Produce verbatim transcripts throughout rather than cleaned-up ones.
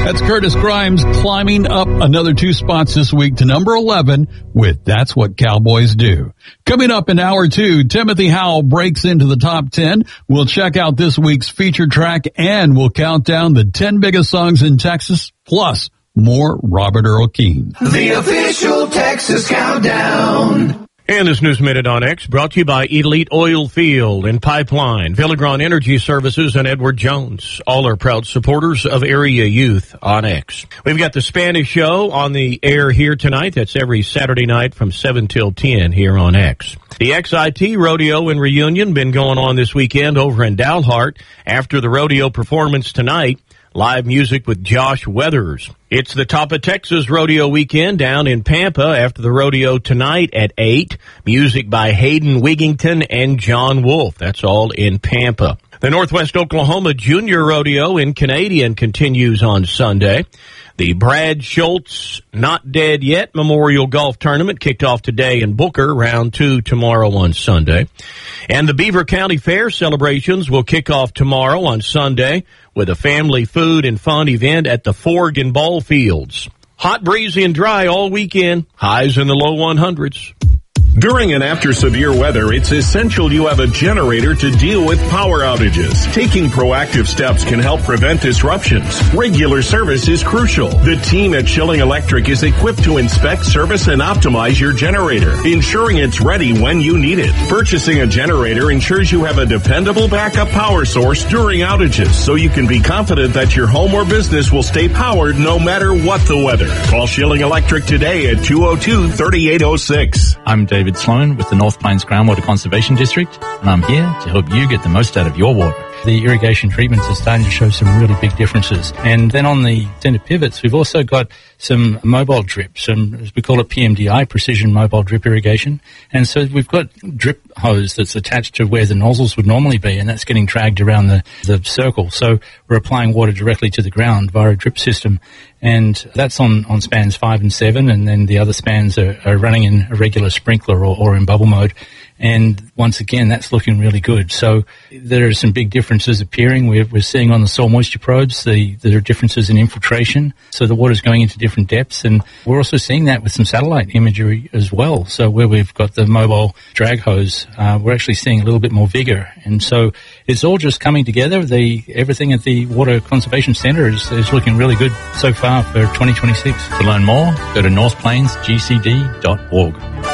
That's Curtis Grimes climbing up another two spots this week to number eleven with That's What Cowboys Do. Coming up in hour two, Timothy Howell breaks into the top ten. We'll check out this week's feature track and we'll count down the ten biggest songs in Texas, plus more Robert Earl Keen. The official Texas Countdown. And this News Minute on X brought to you by Elite Oil Field and Pipeline, Villegron Energy Services, and Edward Jones. All are proud supporters of Area Youth on X. We've got the Spanish Show on the air here tonight. That's every Saturday night from seven till ten here on X. The X I T Rodeo and Reunion been going on this weekend over in Dalhart. After the rodeo performance tonight, live music with Josh Weathers. It's the Top of Texas Rodeo Weekend down in Pampa after the rodeo tonight at eight. Music by Hayden Wigington and John Wolf. That's all in Pampa. The Northwest Oklahoma Junior Rodeo in Canadian continues on Sunday. The Brad Schultz Not Dead Yet Memorial Golf Tournament kicked off today in Booker, round two tomorrow on Sunday. And the Beaver County Fair celebrations will kick off tomorrow on Sunday with a family food and fun event at the Forg and Ball Fields. Hot, breezy, and dry all weekend. Highs in the low one hundreds. During and after severe weather, it's essential you have a generator to deal with power outages. Taking proactive steps can help prevent disruptions. Regular service is crucial. The team at Schilling Electric is equipped to inspect, service, and optimize your generator, ensuring it's ready when you need it. Purchasing a generator ensures you have a dependable backup power source during outages, so you can be confident that your home or business will stay powered no matter what the weather. Call Schilling Electric today at two oh two, three eight oh six. I'm David Sloan with the North Plains Groundwater Conservation District, and I'm here to help you get the most out of your water. The irrigation treatments are starting to show some really big differences. And then on the center pivots, we've also got some mobile drip, some, as we call it, P M D I, precision mobile drip irrigation. And so we've got drip hose that's attached to where the nozzles would normally be, and that's getting dragged around the, the circle. So we're applying water directly to the ground via a drip system. And that's on, on spans five and seven, and then the other spans are, are running in a regular sprinkler or, or in bubble mode. And once again, that's looking really good. So there are some big differences appearing. We're, we're seeing on the soil moisture probes, the, there are differences in infiltration. So the water's going into different depths. And we're also seeing that with some satellite imagery as well. So where we've got the mobile drag hose, uh, we're actually seeing a little bit more vigor. And so it's all just coming together. The, everything at the Water Conservation Center is, is looking really good so far for twenty twenty-six. To learn more, go to north plains g c d dot org.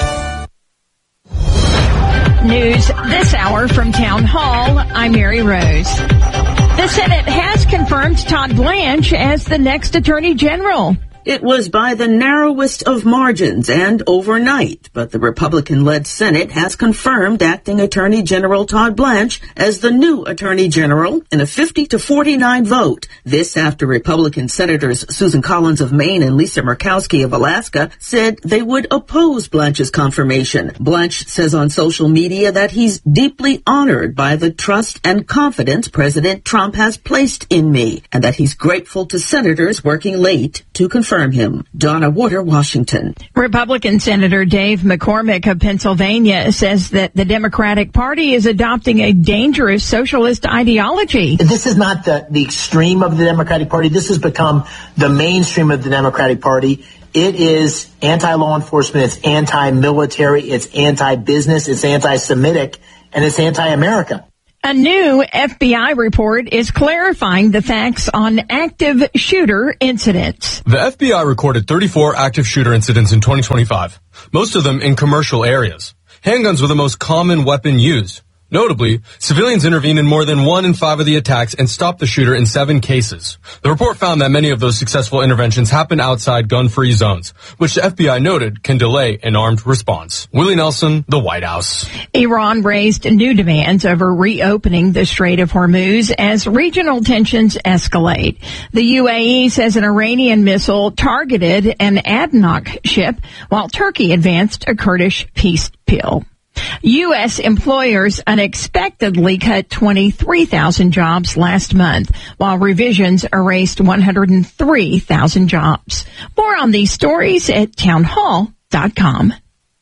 News this hour from Town Hall. I'm Mary Rose. The Senate has confirmed Todd Blanche as the next Attorney General. It was by the narrowest of margins and overnight, but the Republican-led Senate has confirmed Acting Attorney General Todd Blanche as the new Attorney General in a fifty to forty-nine vote. This after Republican Senators Susan Collins of Maine and Lisa Murkowski of Alaska said they would oppose Blanche's confirmation. Blanche says on social media that he's deeply honored by the trust and confidence President Trump has placed in me, and that he's grateful to senators working late to confirm him. Donna Warder, Washington. Republican Senator Dave McCormick of Pennsylvania says that the Democratic Party is adopting a dangerous socialist ideology. This is not the, the extreme of the Democratic Party. This has become the mainstream of the Democratic Party. It is anti-law enforcement, it's anti-military, it's anti-business, it's anti-Semitic, and it's anti-America. A new F B I report is clarifying the facts on active shooter incidents. The F B I recorded thirty-four active shooter incidents in twenty twenty-five, most of them in commercial areas. Handguns were the most common weapon used. Notably, civilians intervened in more than one in five of the attacks and stopped the shooter in seven cases. The report found that many of those successful interventions happened outside gun-free zones, which the F B I noted can delay an armed response. Willie Nelson, the White House. Iran raised new demands over reopening the Strait of Hormuz as regional tensions escalate. The U A E says an Iranian missile targeted an ADNOC ship, while Turkey advanced a Kurdish peace deal. U S employers unexpectedly cut twenty-three thousand jobs last month, while revisions erased one hundred three thousand jobs. More on these stories at town hall dot com.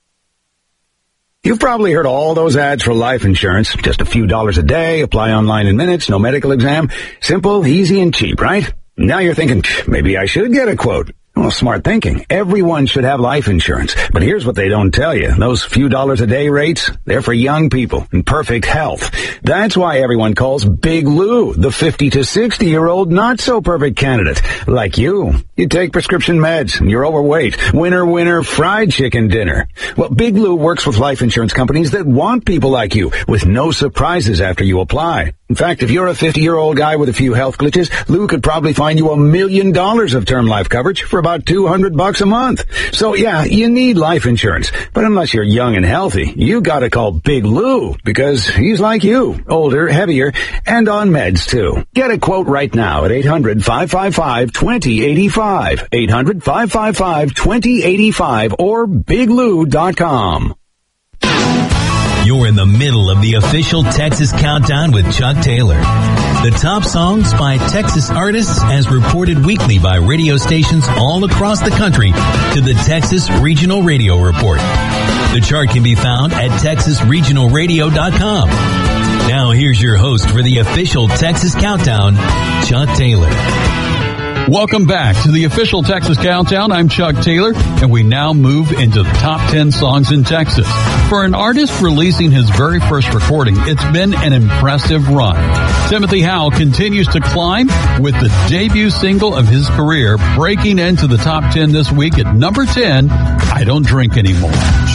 You've probably heard all those ads for life insurance. Just a few dollars a day, apply online in minutes, no medical exam. Simple, easy, and cheap, right? Now you're thinking, maybe I should get a quote. Well, smart thinking. Everyone should have life insurance. But here's what they don't tell you. Those few dollars a day rates, they're for young people in perfect health. That's why everyone calls Big Lou the fifty to sixty year old not so perfect candidate. Like you. You take prescription meds and you're overweight. Winner, winner, fried chicken dinner. Well, Big Lou works with life insurance companies that want people like you with no surprises after you apply. In fact, if you're a fifty year old guy with a few health glitches, Lou could probably find you a million dollars of term life coverage for about two hundred bucks a month. So yeah, you need life insurance. But unless you're young and healthy, you gotta call Big Lou because he's like you, older, heavier, and on meds too. Get a quote right now at eight hundred, five five five, two zero eight five, eight hundred, five five five, two zero eight five or big lou dot com. You're in the middle of the official Texas Countdown with Chuck Taylor. The top songs by Texas artists as reported weekly by radio stations all across the country to the Texas Regional Radio Report. The chart can be found at texas regional radio dot com. Now here's your host for the official Texas Countdown, Chuck Taylor. Welcome back to the official Texas Countdown. I'm Chuck Taylor, and we now move into the top ten songs in Texas. For an artist releasing his very first recording, it's been an impressive run. Timothy Howell continues to climb with the debut single of his career, breaking into the top ten this week at number ten, I Don't Drink Anymore.